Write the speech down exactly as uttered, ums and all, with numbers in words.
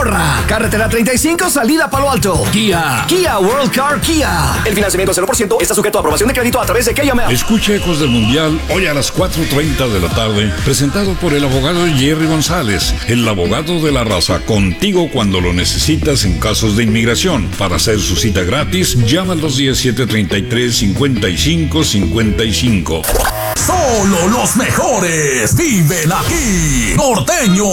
Sonora. Carretera treinta y cinco, salida Palo Alto. Kia. Kia World Car Kia. El financiamiento cero por ciento está sujeto a aprobación de crédito a través de K M L. Escucha Ecos del Mundial hoy a las cuatro treinta de la tarde, presentado por el abogado Jerry González, el abogado de la raza, contigo cuando lo necesitas en casos de inmigración. Para hacer su cita gratis, llama al dos diecisiete, treinta y tres, cincuenta y cinco cincuenta y cinco. Solo los mejores viven aquí. Norteño